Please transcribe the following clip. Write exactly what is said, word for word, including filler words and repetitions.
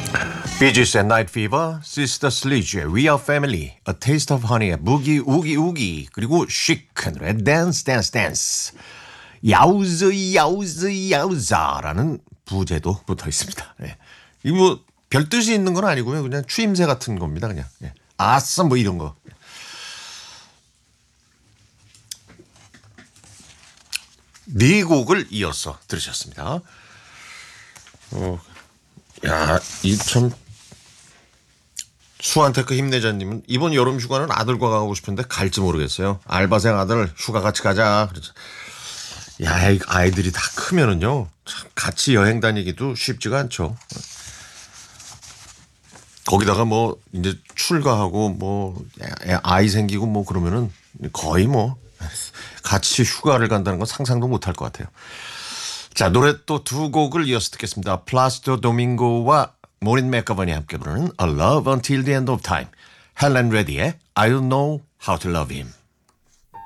비지스의 Night Fever, Sister Sledge의 We Are Family, A Taste of Honey의 Boogie Woogie Woogie, 그리고 Chicken의 Dance Dance Dance, 야우즈 야우즈 야우자라는 부제도 붙어 있습니다. 예. 이거 뭐 별 뜻이 있는 건 아니고요. 그냥 추임새 같은 겁니다. 그냥 예. 아싸 뭐 이런 거. 네 곡을 이어서 들으셨습니다. 어, 야, 이 참 수완테크 힘내자님은 이번 여름 휴가는 아들과 가고 싶은데 갈지 모르겠어요. 알바생 아들 휴가 같이 가자. 그래서 야, 이 아이들이 다 크면은요, 참 같이 여행 다니기도 쉽지가 않죠. 거기다가 뭐 이제 출가하고 뭐 애- 아이 생기고 뭐 그러면은 거의 뭐 같이 휴가를 간다는 건 상상도 못할 것 같아요. 자, 노래 또 두 곡을 이어서 듣겠습니다. 플라시도 도밍고와 모린 맥가버니 함께 부르는 A Love Until the End of Time, 헬렌 레디의 I Don't Know How to Love Him.